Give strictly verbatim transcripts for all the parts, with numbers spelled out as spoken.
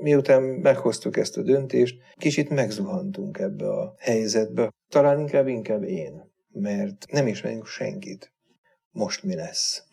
miután meghoztuk ezt a döntést, kicsit megzuhantunk ebbe a helyzetbe. Talán inkább, inkább én, mert nem ismerünk senkit. Most mi lesz?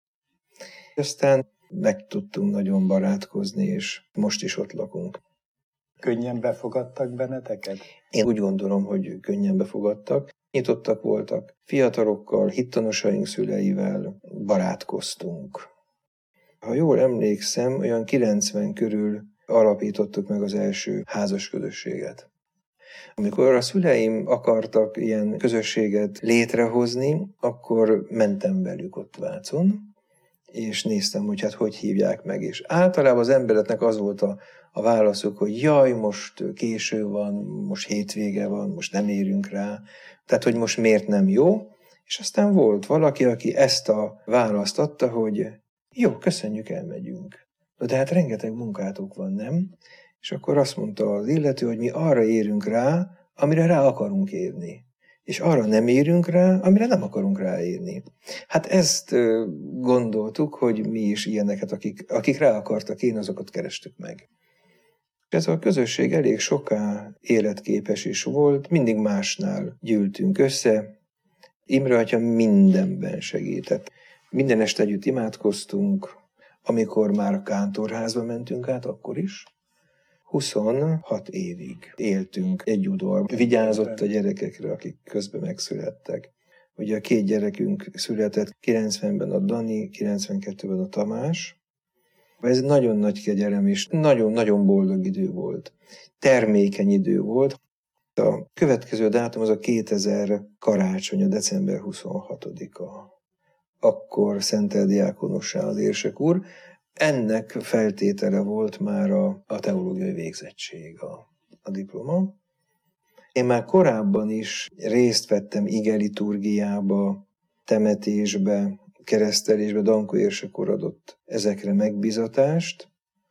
Aztán meg tudtunk nagyon barátkozni, és most is ott lakunk. Könnyen befogadtak benneteket? Én úgy gondolom, hogy könnyen befogadtak. Nyitottak voltak. Fiatalokkal, hittanosaink szüleivel barátkoztunk. Ha jól emlékszem, olyan kilencven körül alapítottuk meg az első házas közösséget. Amikor a szüleim akartak ilyen közösséget létrehozni, akkor mentem velük ott Vácon, és néztem, hogy hát hogy hívják meg. És általában az embereknek az volt a, a válaszuk, hogy jaj, most késő van, most hétvége van, most nem érünk rá, tehát hogy most miért nem jó. És aztán volt valaki, aki ezt a választ adta, hogy jó, köszönjük, elmegyünk. De hát rengeteg munkátok van, nem? És akkor azt mondta az illető, hogy mi arra érünk rá, amire rá akarunk érni. És arra nem érünk rá, amire nem akarunk ráérni. Hát ezt gondoltuk, hogy mi is ilyeneket, akik, akik rá akartak érni, azokat kerestük meg. Ez a közösség elég soká életképes is volt, mindig másnál gyűltünk össze. Imre atya mindenben segített. Minden este együtt imádkoztunk, amikor már a kántorházba mentünk át, akkor is. huszonhat évig éltünk egy udvarban. Vigyázott a gyerekekre, akik közben megszülettek. Ugye a két gyerekünk született, kilencvenben a Dani, kilencvenkettőben a Tamás. Ez nagyon nagy kegyelem, és nagyon-nagyon boldog idő volt. Termékeny idő volt. A következő dátum az a kétezer karácsony, a december huszonhatodika. Akkor szentelt diákonossá az érsek úr. Ennek feltétele volt már a, a teológiai végzettség, a, a diploma. Én már korábban is részt vettem igeliturgiába, temetésbe, keresztelésbe, Dankó érsek úr adott ezekre megbizatást,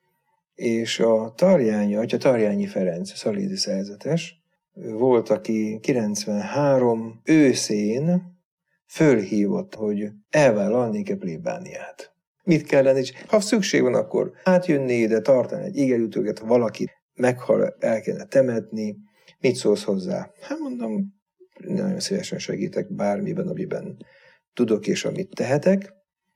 és a Tarjányi atya, Tarjányi Ferenc, szalidi szerzetes, volt, aki kilencvenhárom őszén fölhívott, hogy elvállalnék-e plébániát. Mit kellene, és ha szükség van, akkor átjönni ide, tartani egy igeliturgiát, ha valaki meghal, el kellene temetni, mit szólsz hozzá? Hát mondom, nagyon szívesen segítek bármiben, amiben tudok és amit tehetek,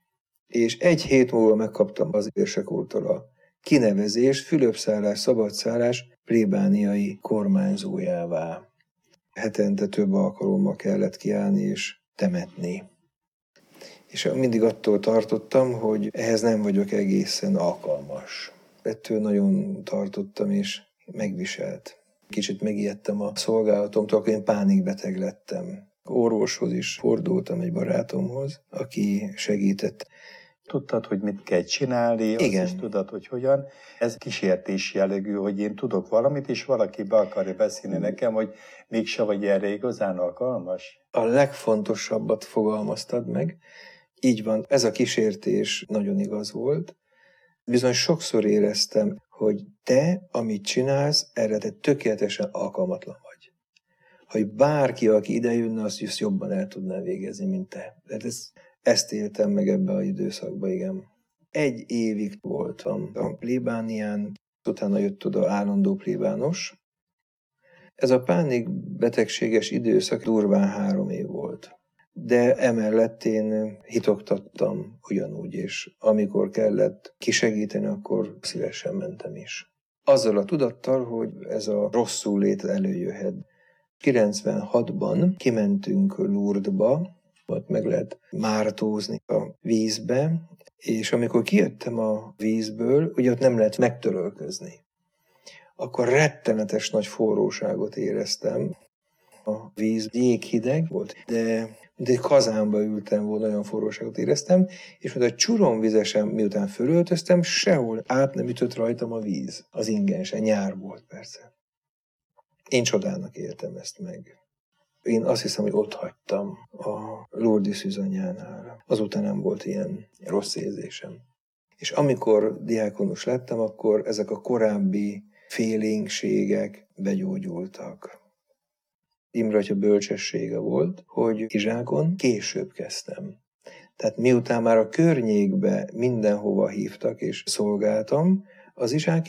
és egy hét múlva megkaptam az érsek úrtól a kinevezést, Fülöp-szállás, szabadszállás plébániai kormányzójává. Hetente több alkalommal kellett kiállni és temetni. És mindig attól tartottam, hogy ehhez nem vagyok egészen alkalmas. Ettől nagyon tartottam, és megviselt. Kicsit megijedtem a szolgálatomtól, akkor én pánikbeteg lettem. Orvoshoz is fordultam, egy barátomhoz, aki segített. Tudtad, hogy mit kell csinálni, azt Igen. is tudod, hogy hogyan. Ez kísértés jellegű, hogy én tudok valamit, és valaki be akarja beszélni nekem, hogy mégse vagy erre igazán alkalmas. A legfontosabbat fogalmaztad meg. Így van, ez a kísértés nagyon igaz volt. Bizony sokszor éreztem, hogy te, amit csinálsz, erre te tökéletesen alkalmatlan vagy. Ha bárki, aki ide jönne, azt just jobban el tudná végezni, mint te. Tehát ez, ezt éltem meg ebbe az időszakba, igen. Egy évig voltam a plébánián, utána jött oda állandó plébános. Ez a pánikbetegséges időszak durván három év volt. De emellett én hitoktattam ugyanúgy, és amikor kellett kisegíteni, akkor szívesen mentem is. Azzal a tudattal, hogy ez a rosszul lét előjöhet. kilencvenhatban kimentünk Lourdesba, ott meg lehet mártózni a vízbe, és amikor kijöttem a vízből, ugye ott nem lehet megtörölközni. Akkor rettenetes nagy forróságot éreztem. A víz jéghideg volt, de mint egy kazánba ültem volna, nagyon forróságot éreztem, és mint a csuromvizesen, miután fölöltöztem, sehol át nem ütött rajtam a víz. Az ingensen, nyár volt persze. Én csodának éltem ezt meg. Én azt hiszem, hogy ott hagytam a Lourdes szűzanyjánál. Azután nem volt ilyen rossz érzésem. És amikor diákonus lettem, akkor ezek a korábbi félénkségek begyógyultak. Imre atya bölcsessége volt, hogy Izsákon később kezdtem. Tehát miután már a környékbe mindenhova hívtak és szolgáltam, az Izsák